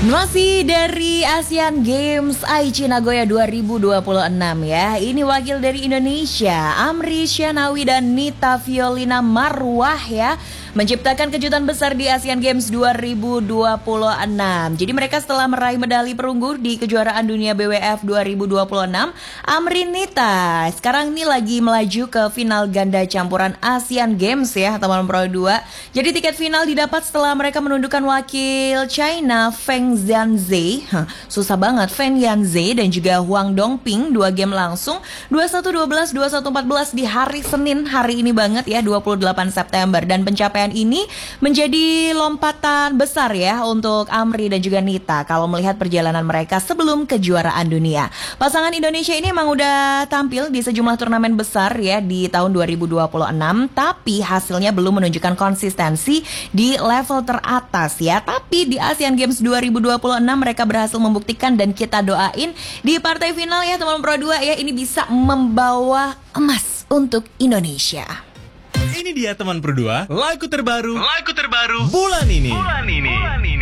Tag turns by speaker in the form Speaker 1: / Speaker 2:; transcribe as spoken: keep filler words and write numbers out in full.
Speaker 1: Masih dari Asian Games Aichi Nagoya dua ribu dua puluh enam ya. Ini wakil dari Indonesia, Amri Syanawi dan Nita Violina Marwah ya, menciptakan kejutan besar di Asian Games dua ribu dua puluh enam. Jadi mereka setelah meraih medali perunggu di kejuaraan dunia B W F dua ribu dua puluh enam, Amri Nita sekarang ini lagi melaju ke final ganda campuran Asian Games ya, teman Pro dua. Jadi tiket final didapat setelah mereka menundukkan wakil China Feng Yanzhe, susah banget, Feng Yanzhe dan juga Huang Dongping, dua game langsung dua puluh satu dua belas, dua puluh satu empat belas di hari Senin hari ini banget ya, dua puluh delapan September. Dan pencapaian ini menjadi lompatan besar ya untuk Amri dan juga Nita kalau melihat perjalanan mereka sebelum kejuaraan dunia. Pasangan Indonesia ini emang udah tampil di sejumlah turnamen besar ya di tahun dua ribu dua puluh enam, tapi hasilnya belum menunjukkan konsistensi di level teratas ya. Tapi di Asian Games dua ribu dua puluh enam mereka berhasil membuktikan, dan kita doain di partai final ya teman Pro dua ya, ini bisa membawa emas untuk Indonesia.
Speaker 2: Ini dia teman Pro dua, lagu terbaru, lagu terbaru bulan ini. Bulan ini. Bulan ini.